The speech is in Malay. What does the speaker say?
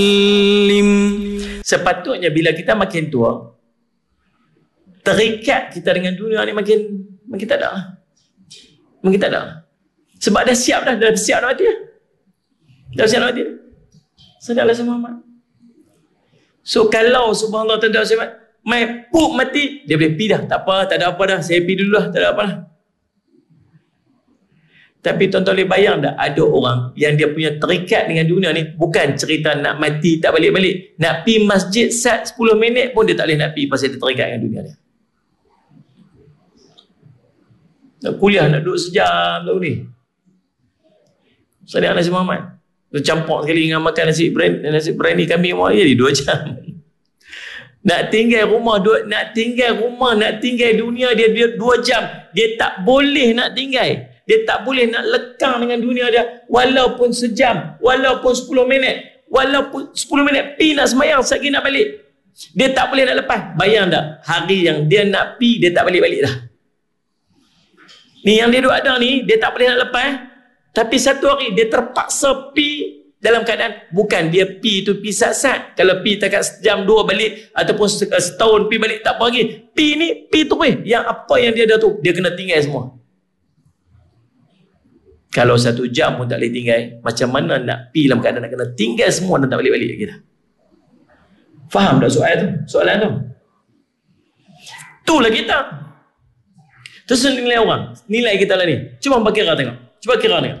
Sepatutnya bila kita makin tua, terikat kita dengan dunia ni makin tak ada. Makin tak ada. Sebab dah siap nak mati dah. Dah siap nak mati dah. Sadarlah sama Muhammad. So kalau subhanallah tanda Muhammad mai pup mati, dia boleh pi dah. Tak apa, tak ada apa dah. Saya pi dulu dah, tak ada apa dah. Tapi tuan-tuan boleh bayang tak, ada orang yang dia punya terikat dengan dunia ni bukan cerita nak mati tak balik-balik. Nak pi masjid sat 10 minit pun dia tak boleh nak pi pasal dia terikat dengan dunia dia. Nak kuliah nak duduk sejam tahu ni. Saudara Nasi Muhammad dia campur sekali dengan makan nasi berani kambing mau jadi 2 jam. Nak tinggal rumah, nak tinggal dunia dia 2 jam. Dia tak boleh nak tinggal. Dia tak boleh nak lekang dengan dunia dia walaupun sejam, walaupun 10 minit, walaupun 10 minit pi nak sembahyang, sekali nak balik. Dia tak boleh nak lepas. Bayang tak, hari yang dia nak pi, dia tak balik-balik dah. Ni yang dia duduk ada ni, dia tak boleh nak lepas. Tapi satu hari, dia terpaksa pi dalam keadaan, bukan dia pi tu pi sat-sat. Kalau pi takat sejam 2 balik, ataupun setahun pi balik, tak apa lagi. Pi ni, pi tu yang apa yang dia ada tu, dia kena tinggal semua. Kalau 1 jam pun tak boleh tinggal, macam mana nak pi dalam keadaan nak kena tinggal semua dan tak balik-balik lagi dah. Faham tak soalan tu? Itulah kita. Terus nilai orang, nilai kita lah ni. Cuba kira tengok.